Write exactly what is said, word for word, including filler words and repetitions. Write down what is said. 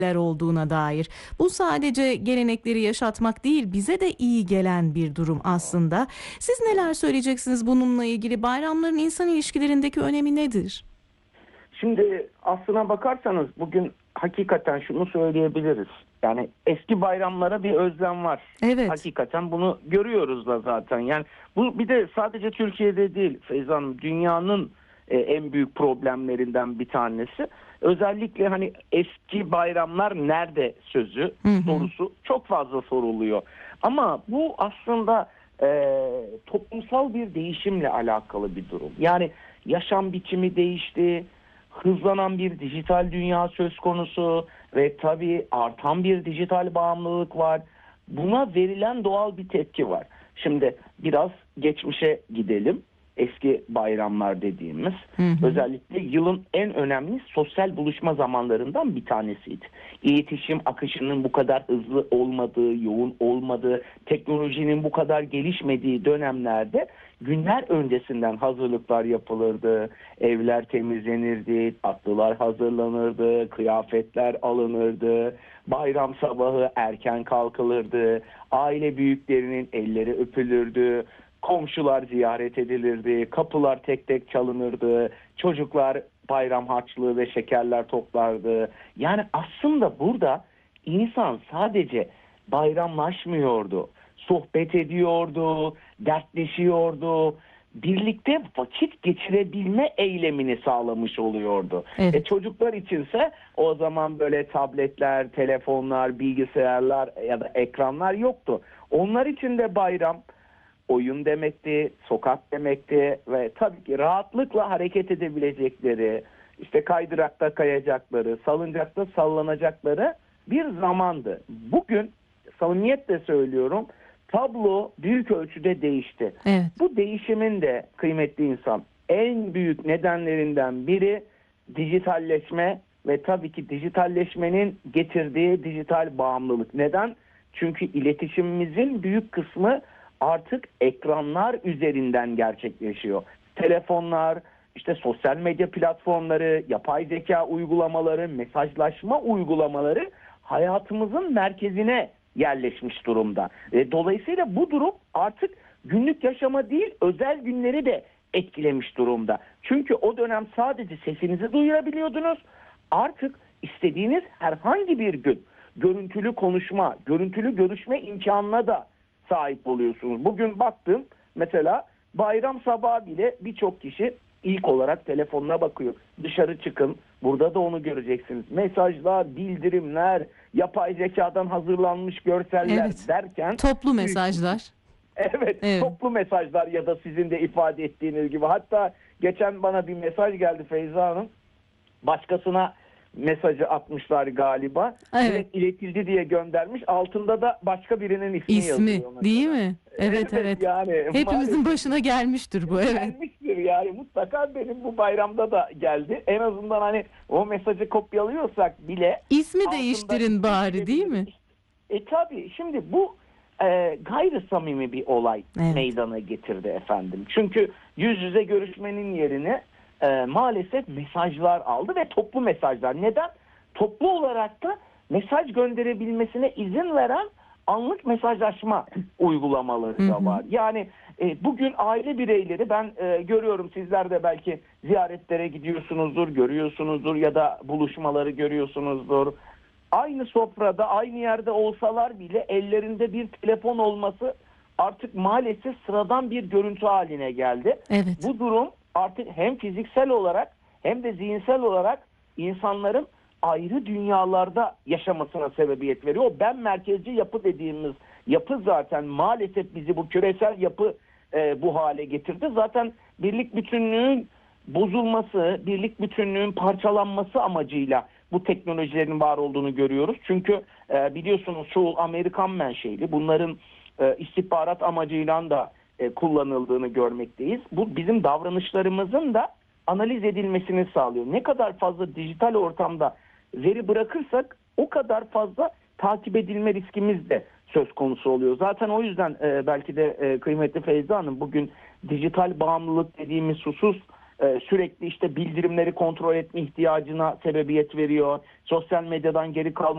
olduğuna dair. Bu sadece gelenekleri yaşatmak değil, bize de iyi gelen bir durum aslında. Siz neler söyleyeceksiniz bununla ilgili? Bayramların insan ilişkilerindeki önemi nedir? Şimdi aslına bakarsanız bugün hakikaten şunu söyleyebiliriz. Yani eski bayramlara bir özlem var. Evet. Hakikaten bunu görüyoruz da zaten. Yani bu bir de sadece Türkiye'de değil Feyza Hanım, dünyanın e, en büyük problemlerinden bir tanesi. Özellikle hani eski bayramlar nerede sözü Hı hı. sorusu çok fazla soruluyor. Ama bu aslında e, toplumsal bir değişimle alakalı bir durum. Yani yaşam biçimi değişti. Hızlanan bir dijital dünya söz konusu ve tabii artan bir dijital bağımlılık var. Buna verilen doğal bir tepki var. Şimdi biraz geçmişe gidelim. Eski bayramlar dediğimiz Hı hı. özellikle yılın en önemli sosyal buluşma zamanlarından bir tanesiydi. İletişim akışının bu kadar hızlı olmadığı, yoğun olmadığı, teknolojinin bu kadar gelişmediği dönemlerde günler öncesinden hazırlıklar yapılırdı, evler temizlenirdi, tatlılar hazırlanırdı, kıyafetler alınırdı, bayram sabahı erken kalkılırdı, aile büyüklerinin elleri öpülürdü, komşular ziyaret edilirdi, kapılar tek tek çalınırdı, çocuklar bayram harçlığı ve şekerler toplardı. Yani aslında burada insan sadece bayramlaşmıyordu, sohbet ediyordu, dertleşiyordu, birlikte vakit geçirebilme eylemini sağlamış oluyordu. Evet. E çocuklar içinse o zaman böyle tabletler, telefonlar, bilgisayarlar ya da ekranlar yoktu. Onlar için de bayram oyun demekti, sokak demekti ve tabii ki rahatlıkla hareket edebilecekleri, işte kaydırakta kayacakları, salıncakta sallanacakları bir zamandı. Bugün samimiyetle söylüyorum, tablo büyük ölçüde değişti. Evet. Bu değişimin de kıymetli insan en büyük nedenlerinden biri dijitalleşme ve tabii ki dijitalleşmenin getirdiği dijital bağımlılık. Neden? Çünkü iletişimimizin büyük kısmı artık ekranlar üzerinden gerçekleşiyor. Telefonlar, işte sosyal medya platformları, yapay zeka uygulamaları, mesajlaşma uygulamaları hayatımızın merkezine yerleşmiş durumda. E, dolayısıyla bu durum artık günlük yaşama değil, özel günleri de etkilemiş durumda. Çünkü o dönem sadece sesinizi duyurabiliyordunuz. Artık istediğiniz herhangi bir gün görüntülü konuşma, görüntülü görüşme imkanına da sahip oluyorsunuz. Bugün baktım mesela bayram sabahı bile birçok kişi ilk olarak telefonuna bakıyor. Dışarı çıkın, burada da onu göreceksiniz. Mesajlar, bildirimler, yapay zekadan hazırlanmış görseller Evet. derken Toplu mesajlar. Evet, Evet. toplu mesajlar ya da sizin de ifade ettiğiniz gibi. Hatta geçen bana bir mesaj geldi Feyza Hanım. Başkasına mesajı atmışlar galiba. Evet. Direkt iletildi diye göndermiş. Altında da başka birinin ismi, İsmi yazıyor mesela. değil mi? Evet evet. Yani Hepimizin maalesef başına gelmiştir bu, evet. gelmiştir yani, mutlaka benim bu bayramda da geldi. En azından hani o mesajı kopyalıyorsak bile İsmi altında değiştirin ismi bari, değil mi? girebiliriz. E tabii şimdi bu e, gayri samimi bir olay Evet. meydana getirdi efendim. Çünkü yüz yüze görüşmenin yerine e, maalesef mesajlar aldı ve toplu mesajlar. Neden? Toplu olarak da mesaj gönderebilmesine izin veren anlık mesajlaşma uygulamaları da Hı hı. var. Yani e, bugün aile bireyleri ben e, görüyorum, sizler de belki ziyaretlere gidiyorsunuzdur, görüyorsunuzdur ya da buluşmaları görüyorsunuzdur. Aynı sofrada, aynı yerde olsalar bile ellerinde bir telefon olması artık maalesef sıradan bir görüntü haline geldi. Evet. Bu durum artık hem fiziksel olarak hem de zihinsel olarak insanların ayrı dünyalarda yaşamasına sebebiyet veriyor. O ben merkezci yapı dediğimiz yapı zaten maalesef bizi, bu küresel yapı e, bu hale getirdi. Zaten birlik bütünlüğün bozulması, birlik bütünlüğün parçalanması amacıyla bu teknolojilerin var olduğunu görüyoruz. Çünkü e, biliyorsunuz çoğu Amerikan menşeli, bunların e, istihbarat amacıyla da e, kullanıldığını görmekteyiz. Bu bizim davranışlarımızın da analiz edilmesini sağlıyor. Ne kadar fazla dijital ortamda veri bırakırsak o kadar fazla takip edilme riskimiz de söz konusu oluyor. Zaten o yüzden e, belki de e, kıymetli Feyza Hanım, bugün dijital bağımlılık dediğimiz husus e, sürekli işte bildirimleri kontrol etme ihtiyacına sebebiyet veriyor. Sosyal medyadan geri kalma